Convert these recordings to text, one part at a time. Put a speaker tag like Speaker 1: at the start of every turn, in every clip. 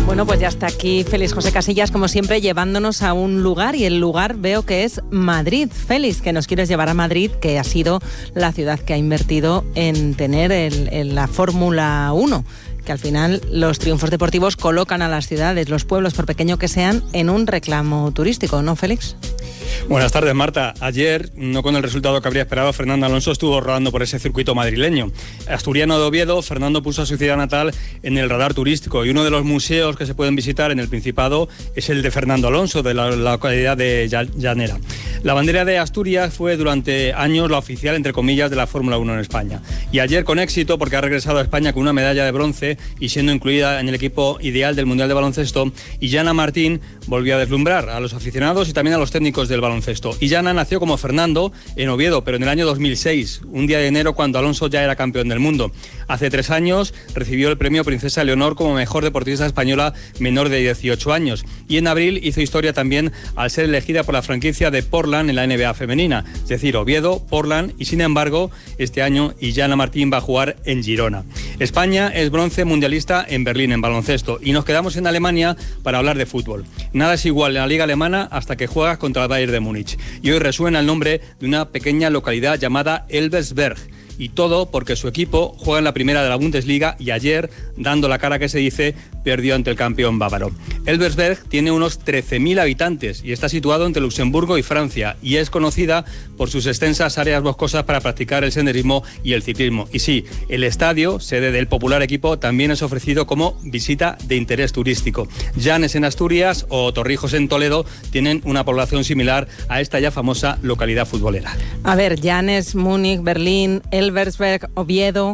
Speaker 1: Bueno, pues ya está aquí Félix José Casillas, como siempre, llevándonos a un lugar, y el lugar veo que es Madrid. Félix, que nos quieres llevar a Madrid, que ha sido la ciudad que ha invertido en tener la Fórmula 1, que al final los triunfos deportivos colocan a las ciudades, los pueblos, por pequeño que sean, en un reclamo turístico, ¿no, Félix?
Speaker 2: Buenas tardes, Marta. Ayer, no con el resultado que habría esperado, Fernando Alonso estuvo rodando por ese circuito madrileño. Asturiano de Oviedo, Fernando puso a su ciudad natal en el radar turístico, y uno de los museos que se pueden visitar en el Principado es el de Fernando Alonso, de la localidad de Llanera. La bandera de Asturias fue durante años la oficial, entre comillas, de la Fórmula 1 en España. Y ayer con éxito, porque ha regresado a España con una medalla de bronce y siendo incluida en el equipo ideal del Mundial de Baloncesto, Illana Martín volvió a deslumbrar a los aficionados y también a los técnicos del baloncesto. Illana nació como Fernando en Oviedo, pero en el año 2006, un día de enero, cuando Alonso ya era campeón del mundo. Hace 3 años recibió el premio Princesa Leonor como mejor deportista española menor de 18 años. Y en abril hizo historia también al ser elegida por la franquicia de Portland en la NBA femenina. Es decir, Oviedo, Portland, y sin embargo, este año Illana Martín va a jugar en Girona. España es bronce mundialista en Berlín en baloncesto, y nos quedamos en Alemania para hablar de fútbol. Nada es igual en la liga alemana hasta que juegas contra el Bayern de Múnich. Y hoy resuena el nombre de una pequeña localidad llamada Elversberg. Y todo porque su equipo juega en la primera de la Bundesliga y ayer, dando la cara que se dice, perdió ante el campeón bávaro. Elversberg tiene unos 13.000 habitantes y está situado entre Luxemburgo y Francia, y es conocida por sus extensas áreas boscosas para practicar el senderismo y el ciclismo. Y sí, el estadio, sede del popular equipo, también es ofrecido como visita de interés turístico. Llanes en Asturias o Torrijos en Toledo tienen una población similar a esta ya famosa localidad futbolera.
Speaker 1: A ver, Llanes, Múnich, Berlín, Elversberg, Oviedo,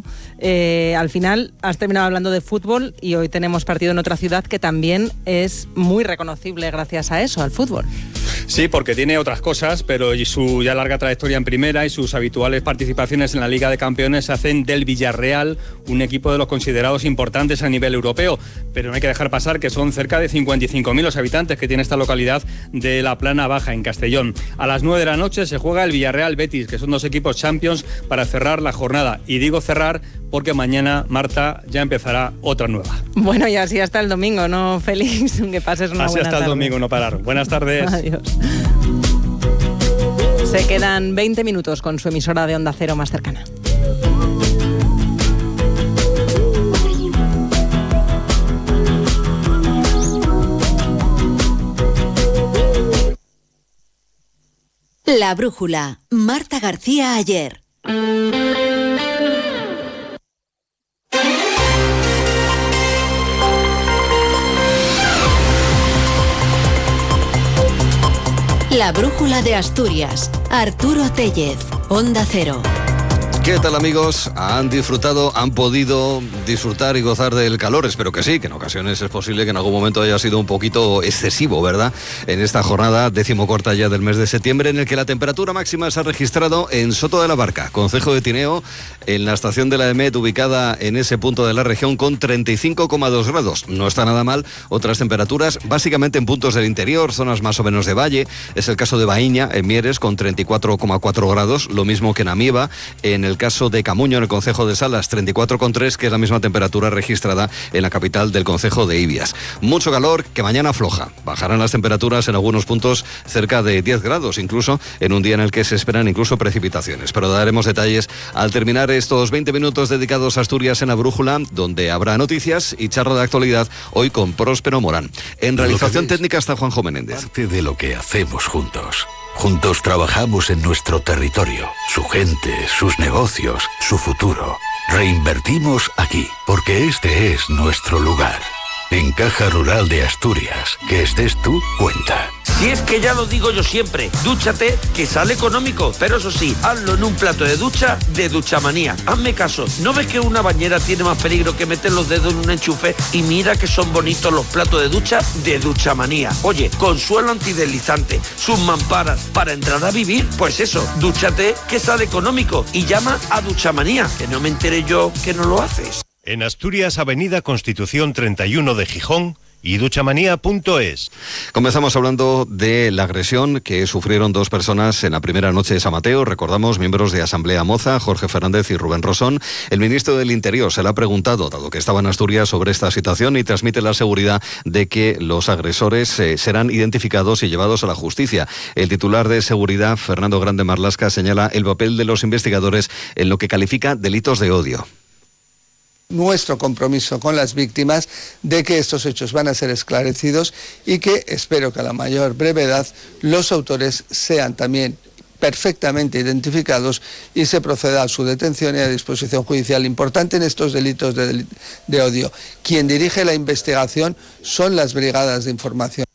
Speaker 1: al final has terminado hablando de fútbol y hoy tenemos partido en otra ciudad que también es muy reconocible gracias a eso, al fútbol.
Speaker 2: Sí, porque tiene otras cosas, pero su ya larga trayectoria en primera y sus habituales participaciones en la Liga de Campeones hacen del Villarreal un equipo de los considerados importantes a nivel europeo. Pero no hay que dejar pasar que son cerca de 55.000 los habitantes que tiene esta localidad de la Plana Baja, en Castellón. A las 9 de la noche se juega el Villarreal Betis, que son dos equipos champions, para cerrar la jornada. Y digo cerrar porque mañana, Marta, ya empezará otra nueva.
Speaker 1: Bueno, y así hasta el domingo, ¿no, Félix? Que pases una buena tarde.
Speaker 2: Así hasta el domingo, no parar. Buenas tardes.
Speaker 1: Adiós. Se quedan 20 minutos con su emisora de Onda Cero más cercana.
Speaker 3: La Brújula. Marta García Ayer. La Brújula de Asturias. Arturo Tellez, Onda Cero.
Speaker 4: ¿Qué tal, amigos? ¿Han disfrutado, han podido disfrutar y gozar del calor? Espero que sí, que en ocasiones es posible que en algún momento haya sido un poquito excesivo, ¿verdad? En esta jornada 14ª ya del mes de septiembre, en el que la temperatura máxima se ha registrado en Soto de la Barca, concejo de Tineo, en la estación de la EMET, ubicada en ese punto de la región, con 35,2 grados. No está nada mal. Otras temperaturas, básicamente en puntos del interior, zonas más o menos de valle. Es el caso de Baíña, en Mieres, con 34,4 grados, lo mismo que en Amieva, en el caso de Camuño, en el concejo de Salas, 34,3, que es la misma temperatura registrada en la capital del concejo de Ibias. Mucho calor, que mañana afloja. Bajarán las temperaturas en algunos puntos cerca de 10 grados, incluso en un día en el que se esperan incluso precipitaciones. Pero daremos detalles al terminar estos 20 minutos dedicados a Asturias en la Brújula, donde habrá noticias y charla de actualidad, hoy con Próspero Morán. En realización técnica está Juanjo Menéndez.
Speaker 5: Parte de lo que hacemos juntos. Juntos trabajamos en nuestro territorio, su gente, sus negocios, su futuro. Reinvertimos aquí, porque este es nuestro lugar. En Caja Rural de Asturias, que estés tú, cuenta.
Speaker 6: Si es que ya lo digo yo siempre, dúchate, que sale económico, pero eso sí, hazlo en un plato de ducha de Duchamanía. Hazme caso, ¿no ves que una bañera tiene más peligro que meter los dedos en un enchufe? Y mira que son bonitos los platos de ducha de Duchamanía. Oye, con suelo antideslizante, sus mamparas, para entrar a vivir, pues eso, dúchate, que sale económico, y llama a Duchamanía, que no me enteré yo que no lo haces.
Speaker 7: En Asturias, Avenida Constitución 31 de Gijón, y duchamanía.es.
Speaker 4: Comenzamos hablando de la agresión que sufrieron dos personas en la primera noche de San Mateo. Recordamos, miembros de Asamblea Moza, Jorge Fernández y Rubén Rosón. El ministro del Interior se le ha preguntado, dado que estaba en Asturias, sobre esta situación y transmite la seguridad de que los agresores serán identificados y llevados a la justicia. El titular de Seguridad, Fernando Grande Marlaska, señala el papel de los investigadores en lo que califica delitos de odio.
Speaker 8: Nuestro compromiso con las víctimas de que estos hechos van a ser esclarecidos y que espero que a la mayor brevedad los autores sean también perfectamente identificados y se proceda a su detención y a disposición judicial. Importante en estos delitos de odio. Quien dirige la investigación son las brigadas de información.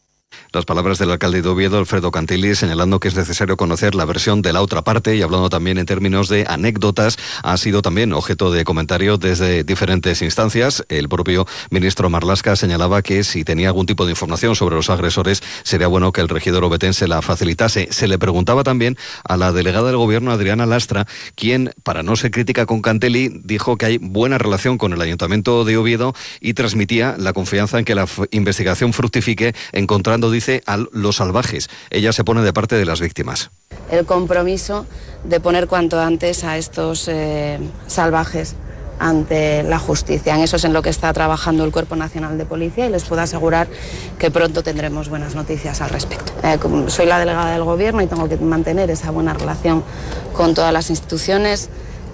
Speaker 4: Las palabras del alcalde de Oviedo, Alfredo Cantilli, señalando que es necesario conocer la versión de la otra parte y hablando también en términos de anécdotas, ha sido también objeto de comentario desde diferentes instancias. El propio ministro Marlaska señalaba que si tenía algún tipo de información sobre los agresores, sería bueno que el regidor obetense la facilitase. Se le preguntaba también a la delegada del gobierno, Adriana Lastra, quien, para no ser crítica con Cantilli, dijo que hay buena relación con el Ayuntamiento de Oviedo y transmitía la confianza en que la investigación fructifique, encontrando, dice, a los salvajes. Ella se pone de parte de las víctimas.
Speaker 9: El compromiso de poner cuanto antes a estos salvajes ante la justicia. En eso es en lo que está trabajando el Cuerpo Nacional de Policía y les puedo asegurar que pronto tendremos buenas noticias al respecto. Soy la delegada del Gobierno y tengo que mantener esa buena relación con todas las instituciones,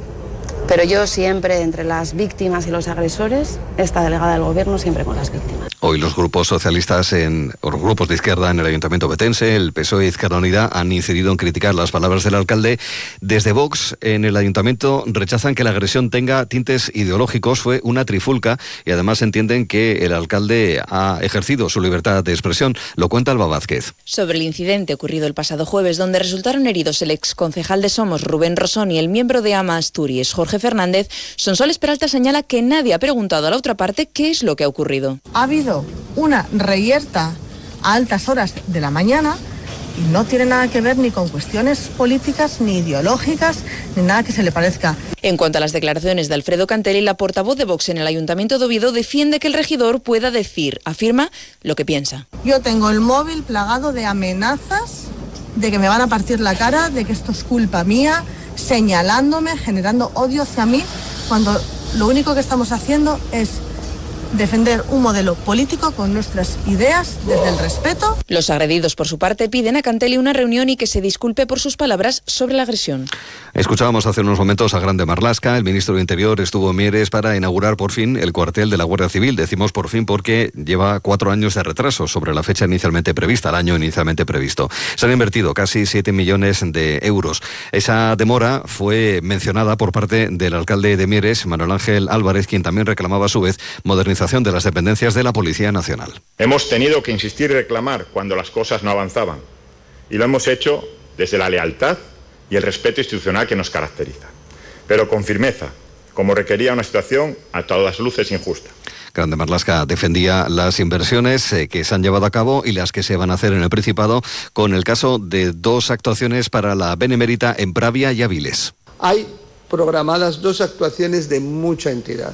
Speaker 9: pero yo siempre entre las víctimas y los agresores, esta delegada del Gobierno siempre con las víctimas.
Speaker 4: Hoy los grupos socialistas o los grupos de izquierda en el Ayuntamiento obetense, el PSOE y Izquierda Unida, han incidido en criticar las palabras del alcalde. Desde Vox, en el Ayuntamiento, rechazan que la agresión tenga tintes ideológicos. Fue una trifulca y además entienden que el alcalde ha ejercido su libertad de expresión. Lo cuenta Alba Vázquez.
Speaker 10: Sobre el incidente ocurrido el pasado jueves, donde resultaron heridos el exconcejal de Somos, Rubén Rosón, y el miembro de AMA Asturias, Jorge Fernández, Sonsoles Peralta señala que nadie ha preguntado a la otra parte qué es lo que ha ocurrido.
Speaker 11: Ha habido una reyerta a altas horas de la mañana y no tiene nada que ver ni con cuestiones políticas, ni ideológicas, ni nada que se le parezca.
Speaker 10: En cuanto a las declaraciones de Alfredo Cantelli, la portavoz de Vox en el Ayuntamiento de Oviedo defiende que el regidor pueda decir, afirma, lo que piensa.
Speaker 11: Yo tengo el móvil plagado de amenazas de que me van a partir la cara, de que esto es culpa mía, señalándome, generando odio hacia mí, cuando lo único que estamos haciendo es defender un modelo político con nuestras ideas desde el respeto.
Speaker 10: Los agredidos, por su parte, piden a Cantelli una reunión y que se disculpe por sus palabras sobre la agresión.
Speaker 4: Escuchábamos hace unos momentos a Grande Marlaska. El ministro de Interior estuvo en Mieres para inaugurar por fin el cuartel de la Guardia Civil. Decimos por fin porque lleva 4 años de retraso sobre la fecha inicialmente prevista, el año inicialmente previsto. Se han invertido casi 7 millones de euros. Esa demora fue mencionada por parte del alcalde de Mieres, Manuel Ángel Álvarez, quien también reclamaba a su vez modernización de las dependencias de la Policía Nacional.
Speaker 12: Hemos tenido que insistir y reclamar cuando las cosas no avanzaban y lo hemos hecho desde la lealtad y el respeto institucional que nos caracteriza, pero con firmeza, como requería una situación a todas luces injusta.
Speaker 4: Grande Marlaska defendía las inversiones que se han llevado a cabo y las que se van a hacer en el Principado, con el caso de 2 actuaciones para la Benemérita en Pravia y Avilés.
Speaker 8: Hay programadas 2 actuaciones de mucha entidad.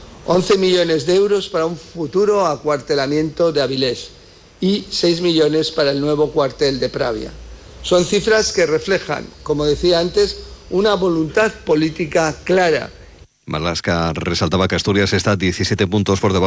Speaker 8: 11 millones de euros para un futuro acuartelamiento de Avilés y 6 millones para el nuevo cuartel de Pravia. Son cifras que reflejan, como decía antes, una voluntad política clara.
Speaker 4: Marlaska resaltaba que Asturias está 17 puntos por debajo